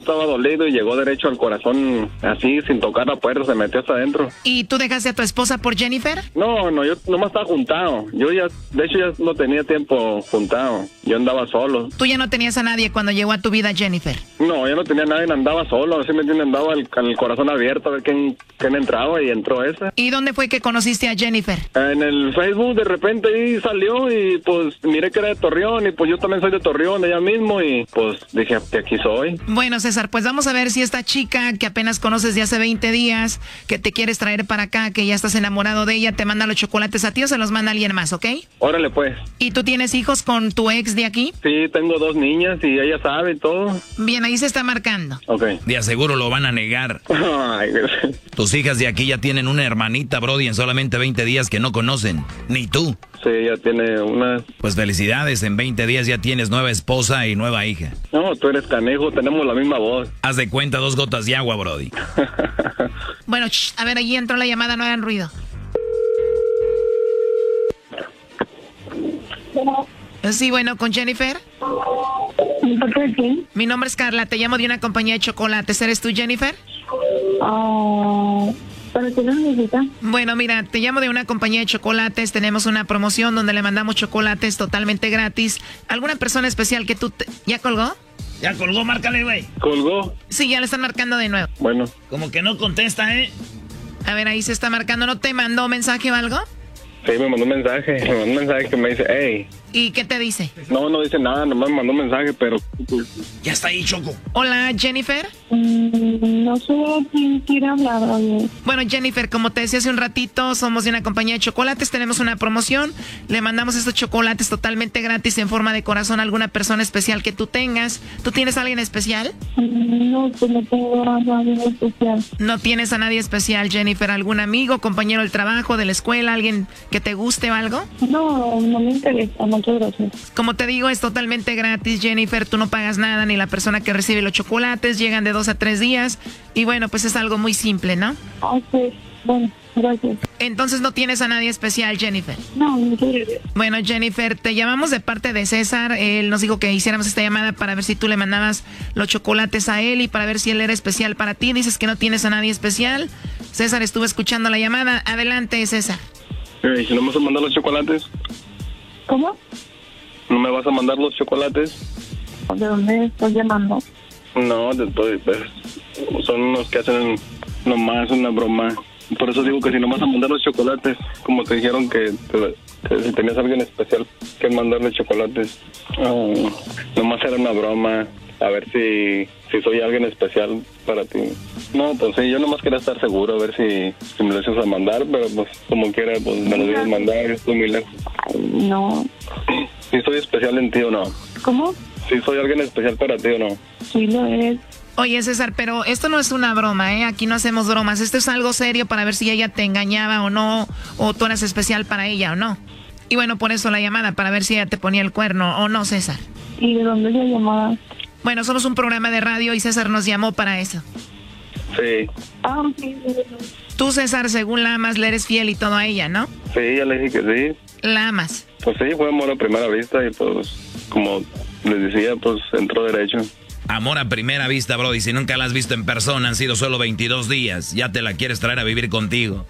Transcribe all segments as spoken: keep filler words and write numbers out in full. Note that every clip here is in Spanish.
estaba dolido y llegó derecho al corazón, así, sin tocar la puerta, se metió hasta adentro. ¿Y tú dejaste a tu esposa por Jennifer? No, no, yo nomás estaba juntado. Yo ya, de hecho, ya no tenía tiempo juntado. Yo andaba solo. ¿Tú ya no tenías a nadie cuando llegó a tu vida Jennifer? No, yo no tenía a nadie, andaba solo, así me entiendes, andaba el, el corazón abierto a ver quién, quién entraba y entró esa. ¿Y dónde fue que conociste a Jennifer? En el Facebook de repente ahí salió y pues miré que era de Torreón y pues yo también soy de Torreón, de allá mismo y pues dije que aquí soy. Bueno, César, pues vamos a ver si esta chica que apenas conoces de hace veinte días, que te quieres traer para acá, que ya estás enamorado de ella, te manda los chocolates a ti o se los manda alguien más, ¿ok? Órale pues. ¿Y tú tienes hijos con tu ex de aquí? Sí, tengo dos niñas y ella sabe y todo. Bien, ahí se está marcando. Ok. De aseguro lo van a negar. Ay, Tus hijas de aquí ya tienen una hermanita, Brody, en solamente veinte días que no conocen. Ni tú. sí, ella tiene una... Pues felicidades, en veinte días ya tienes nueva esposa y nueva hija. No, tú eres canejo, tenemos la misma voz. Haz de cuenta dos gotas de agua, Brody. Bueno, shh, a ver, allí entró la llamada, no hagan ruido. Sí, bueno, ¿con Jennifer? ¿Por qué? Mi nombre es Carla, te llamo de una compañía de chocolates. ¿Eres tú, Jennifer? Oh, ¿para qué lo necesita? Bueno, mira, te llamo de una compañía de chocolates. Tenemos una promoción donde le mandamos chocolates totalmente gratis. ¿Alguna persona especial que tú... Te... ¿Ya colgó? Ya colgó, márcale, güey. ¿Colgó? Sí, ya le están marcando de nuevo. Bueno. Como que no contesta, ¿eh? A ver, ahí se está marcando. ¿No te mandó mensaje o algo? Sí, me mandó un mensaje, me mandó un mensaje que me dice, hey. ¿Y qué te dice? No, no dice nada, nomás me mandó un mensaje, pero... Ya está ahí, Choco. Hola, Jennifer. Mm, no sé quién quiere hablar, oye. Bueno, Jennifer, como te decía hace un ratito, somos de una compañía de chocolates, tenemos una promoción, le mandamos estos chocolates totalmente gratis en forma de corazón a alguna persona especial que tú tengas. ¿Tú tienes a alguien especial? Mm, no, pues no tengo a nadie especial. ¿No tienes a nadie especial, Jennifer? ¿Algún amigo, compañero del trabajo, de la escuela, alguien que te guste o algo? No, no me interesa, muchas gracias. Como te digo, es totalmente gratis, Jennifer, tú no pagas nada, ni la persona que recibe los chocolates, llegan de dos a tres días, y bueno, pues es algo muy simple, ¿no? Ah, sí, bueno, gracias. Entonces no tienes a nadie especial, Jennifer. No, muchas gracias. Bueno, Jennifer, te llamamos de parte de César. Él nos dijo que hiciéramos esta llamada para ver si tú le mandabas los chocolates a él y para ver si él era especial para ti. Dices que no tienes a nadie especial. César estuvo escuchando la llamada. Adelante, César. Hey, ¿no me vas a mandar los chocolates? ¿Cómo? ¿No me vas a mandar los chocolates? ¿De dónde estás llamando? No, de todo, pues, son unos que hacen nomás una broma. Por eso digo que si no vas a mandar los chocolates, como te dijeron que, te, que si tenías a alguien especial que mandarle chocolates, oh, nomás era una broma. A ver si, si soy alguien especial para ti. No, pues sí, yo nomás quería estar seguro, a ver si, si me lo haces a mandar, pero pues como quiera, pues me lo debes mandar, estoy muy lejos. No. Si soy especial en ti o no. ¿Cómo? Si soy alguien especial para ti o no. Sí lo es. Oye, César, pero esto no es una broma, ¿eh? Aquí no hacemos bromas. Esto es algo serio para ver si ella te engañaba o no, o tú eras especial para ella o no. Y bueno, por eso la llamada, para ver si ella te ponía el cuerno o no, César. ¿Y de dónde se llamaba? Bueno, somos un programa de radio y César nos llamó para eso. Sí. Ah, sí, sí, sí. Tú, César, según la amas, le eres fiel y todo a ella, ¿no? Sí, ya le dije que sí. La amas. Pues sí, fue amor a primera vista y pues, como les decía, pues entró derecho. Amor a primera vista, Brody. Si nunca la has visto en persona, han sido solo veintidós días. Ya te la quieres traer a vivir contigo.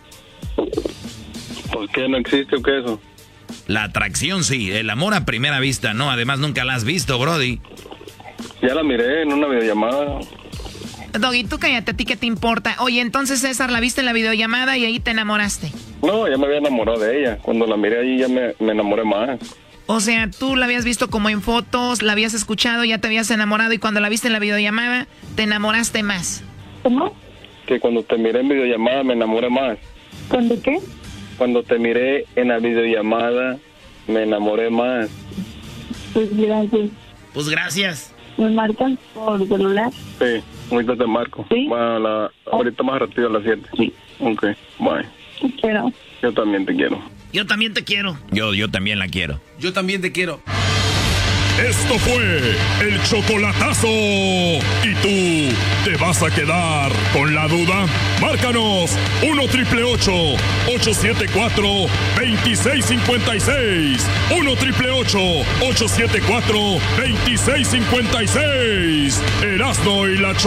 ¿Por qué no existe o qué eso? La atracción sí, el amor a primera vista no. Además, nunca la has visto, Brody. Ya la miré en una videollamada. Doggy, tú cállate, ¿a ti qué te importa? Oye, entonces, César, la viste en la videollamada y ahí te enamoraste. No, ya me había enamorado de ella. Cuando la miré ahí ya me, me enamoré más. O sea, tú la habías visto como en fotos, la habías escuchado, ya te habías enamorado y cuando la viste en la videollamada, te enamoraste más. ¿Cómo? Que cuando te miré en videollamada me enamoré más. ¿Cuándo qué? Cuando te miré en la videollamada me enamoré más. Pues gracias. Pues gracias. ¿Me marcan por celular? Sí, ahorita te marco. ¿Sí? Bueno, la, ahorita más rápido a las siete. Sí. Ok, bye. Te quiero. Yo también te quiero. Yo también te quiero. Yo, yo también la quiero. Yo también te quiero. Esto fue el chocolatazo. ¿Y tú te vas a quedar con la duda? Márcanos uno triple ocho, ocho siete cuatro, dos seis cinco seis. uno triple ocho, ocho siete cuatro, dos seis cinco seis. Erasmo y la